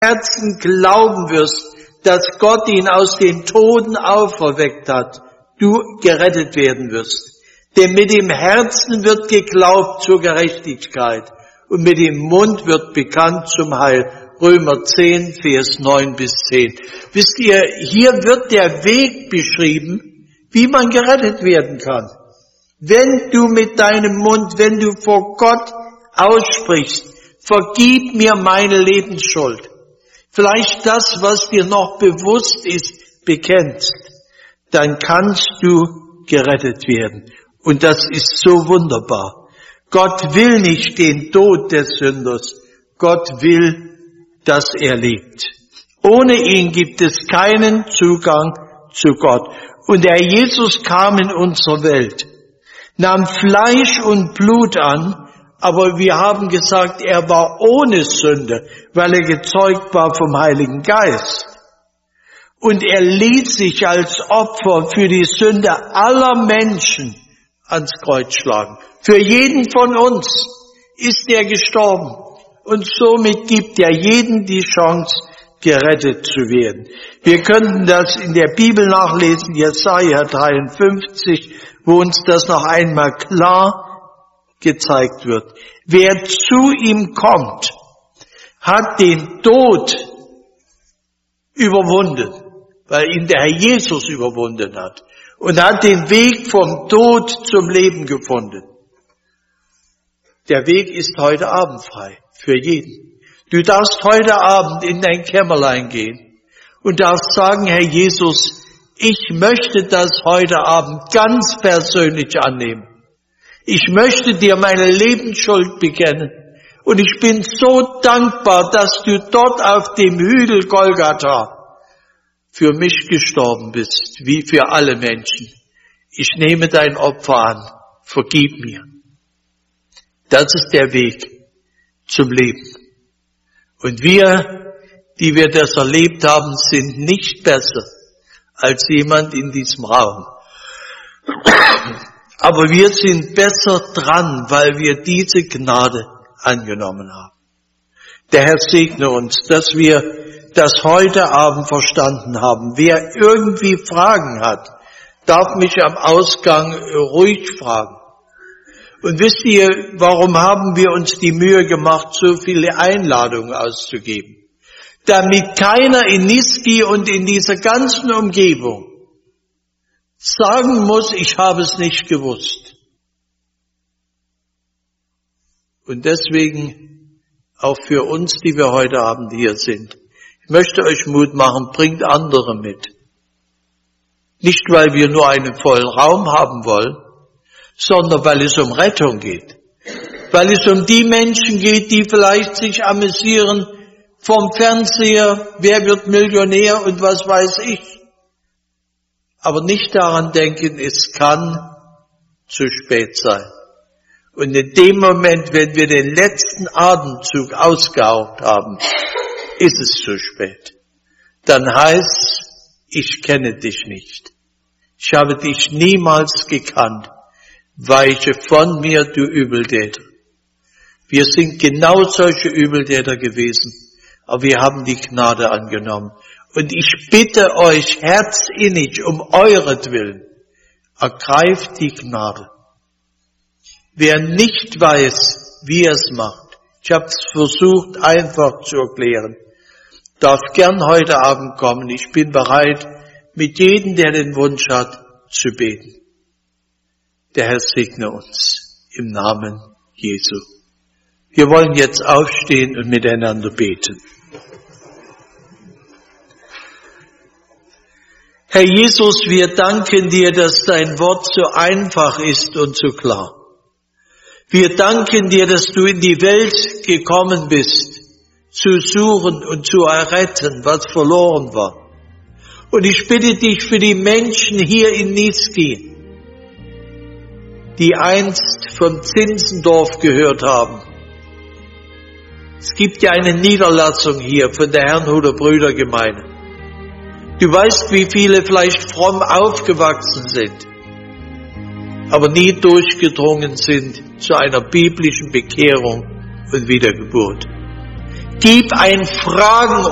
Herzen glauben wirst, dass Gott ihn aus den Toten auferweckt hat, du gerettet werden wirst. Denn mit dem Herzen wird geglaubt zur Gerechtigkeit und mit dem Mund wird bekannt zum Heil. Römer 10, Vers 9 bis 10. Wisst ihr, hier wird der Weg beschrieben, wie man gerettet werden kann. Wenn du mit deinem Mund, wenn du vor Gott aussprichst, vergib mir meine Lebensschuld, vielleicht das, was dir noch bewusst ist, bekennst, dann kannst du gerettet werden. Und das ist so wunderbar. Gott will nicht den Tod des Sünders. Gott will, dass er lebt. Ohne ihn gibt es keinen Zugang zu Gott. Und der Jesus kam in unsere Welt, nahm Fleisch und Blut an, aber wir haben gesagt, er war ohne Sünde, weil er gezeugt war vom Heiligen Geist. Und er ließ sich als Opfer für die Sünde aller Menschen ans Kreuz schlagen. Für jeden von uns ist er gestorben. Und somit gibt er jedem die Chance, gerettet zu werden. Wir könnten das in der Bibel nachlesen, Jesaja 53, wo uns das noch einmal klar gezeigt wird. Wer zu ihm kommt, hat den Tod überwunden, weil ihn der Herr Jesus überwunden hat und hat den Weg vom Tod zum Leben gefunden. Der Weg ist heute Abend frei, für jeden. Du darfst heute Abend in dein Kämmerlein gehen und darfst sagen, Herr Jesus, ich möchte das heute Abend ganz persönlich annehmen. Ich möchte dir meine Lebensschuld bekennen und ich bin so dankbar, dass du dort auf dem Hügel Golgatha für mich gestorben bist, wie für alle Menschen. Ich nehme dein Opfer an, vergib mir. Das ist der Weg zum Leben. Und wir, die wir das erlebt haben, sind nicht besser als jemand in diesem Raum. Aber wir sind besser dran, weil wir diese Gnade angenommen haben. Der Herr segne uns, dass wir das heute Abend verstanden haben. Wer irgendwie Fragen hat, darf mich am Ausgang ruhig fragen. Und wisst ihr, warum haben wir uns die Mühe gemacht, so viele Einladungen auszugeben? Damit keiner in Niesky und in dieser ganzen Umgebung sagen muss, ich habe es nicht gewusst. Und deswegen auch für uns, die wir heute Abend hier sind, ich möchte euch Mut machen, bringt andere mit. Nicht, weil wir nur einen vollen Raum haben wollen, sondern weil es um Rettung geht. Weil es um die Menschen geht, die vielleicht sich amüsieren vom Fernseher, wer wird Millionär und was weiß ich. Aber nicht daran denken, es kann zu spät sein. Und in dem Moment, wenn wir den letzten Atemzug ausgehaucht haben, ist es zu spät. Dann heißt, ich kenne dich nicht. Ich habe dich niemals gekannt. Weiche von mir, du Übeltäter. Wir sind genau solche Übeltäter gewesen, aber wir haben die Gnade angenommen. Und ich bitte euch herzinnig um euretwillen, ergreift die Gnade. Wer nicht weiß, wie er es macht, ich habe es versucht einfach zu erklären, darf gern heute Abend kommen. Ich bin bereit, mit jedem, der den Wunsch hat, zu beten. Der Herr segne uns im Namen Jesu. Wir wollen jetzt aufstehen und miteinander beten. Herr Jesus, wir danken dir, dass dein Wort so einfach ist und so klar. Wir danken dir, dass du in die Welt gekommen bist, zu suchen und zu erretten, was verloren war. Und ich bitte dich für die Menschen hier in Niesky, die einst von Zinzendorf gehört haben. Es gibt ja eine Niederlassung hier von der Herrnhuter Brüdergemeinde. Du weißt, wie viele vielleicht fromm aufgewachsen sind, aber nie durchgedrungen sind zu einer biblischen Bekehrung und Wiedergeburt. Gib ein Fragen